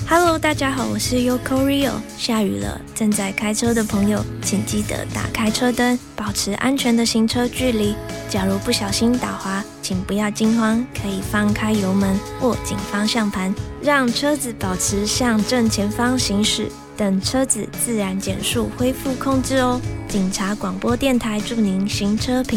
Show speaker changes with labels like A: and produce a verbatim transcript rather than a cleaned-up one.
A: Hello， 大家好，我是 Yoko Rio。下雨了，正在开车的朋友，请记得打开车灯，保持安全的行车距离。假如不小心打滑，请不要惊慌，可以放开油门，握紧方向盘，让车子保持向正前方行驶。等车子自然减速，恢复控制哦。警察广播电台祝您行车平安。